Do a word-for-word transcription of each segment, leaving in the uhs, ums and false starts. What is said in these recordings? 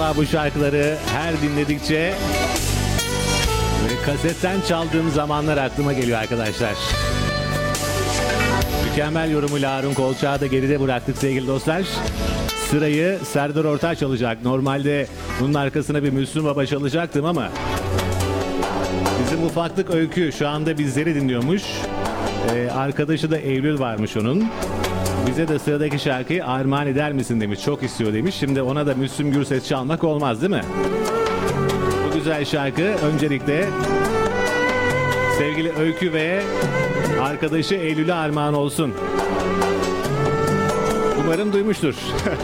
Vallahi bu şarkıları her dinledikçe ve kasetten çaldığım zamanlar aklıma geliyor arkadaşlar. Mükemmel yorumuyla Harun Kolçak'ı da geride bıraktık sevgili dostlar. Sırayı Serdar Ortaç çalacak. Normalde bunun arkasına bir Müslüm Baba çalacaktım ama bizim ufaklık Öykü şu anda bizleri dinliyormuş. Ee, arkadaşı da Eylül varmış onun. Bize de sıradaki şarkıyı armağan eder misin demiş. Çok istiyor demiş. Şimdi ona da Müslüm Gürses çalmak olmaz değil mi? Bu güzel şarkı öncelikle sevgili Öykü ve arkadaşı Eylül'e armağan olsun. Umarım duymuştur.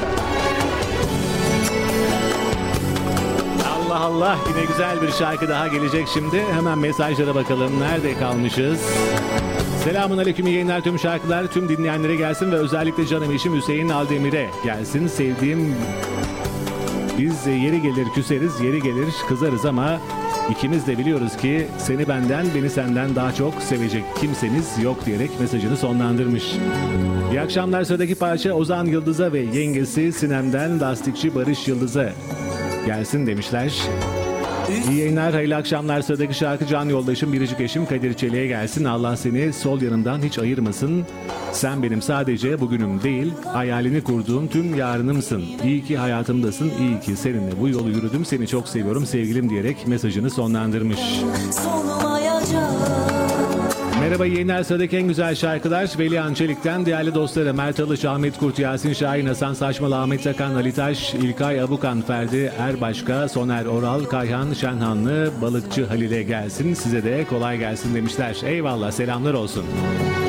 Allah Allah, yine güzel bir şarkı daha gelecek şimdi. Hemen mesajlara bakalım. Nerede kalmışız? Selamun aleyküm, iyi yayınlar, tüm şarkılar tüm dinleyenlere gelsin ve özellikle canım eşim Hüseyin Aldemir'e gelsin. Sevdiğim, biz yeri gelir küseriz, yeri gelir kızarız ama ikimiz de biliyoruz ki seni benden, beni senden daha çok sevecek kimseniz yok diyerek mesajını sonlandırmış. İyi akşamlar, sıradaki parça Ozan Yıldız'a ve yengesi Sinem'den lastikçi Barış Yıldız'a gelsin demişler. İyi yayınlar, hayırlı akşamlar. Sıradaki şarkı can yoldaşım, biricik eşim Kadir Çelik'e gelsin. Allah seni sol yanımdan hiç ayırmasın. Sen benim sadece bugünüm değil, hayalini kurduğum tüm yarınımsın. İyi ki hayatımdasın, iyi ki seninle bu yolu yürüdüm. Seni çok seviyorum sevgilim diyerek mesajını sonlandırmış. Merhaba, iyi yayınlar. Sıradaki en güzel şarkılar Velihan Çelik'ten. Değerli dostları Mert Alış, Ahmet Kurt, Yasin Şahin, Hasan Saçmalı, Ahmet Takan, Ali Taş, İlkay Abukan, Ferdi Erbaşka, Soner Oral, Kayhan Şenhanlı, Balıkçı Halil'e gelsin. Size de kolay gelsin demişler. Eyvallah, selamlar olsun.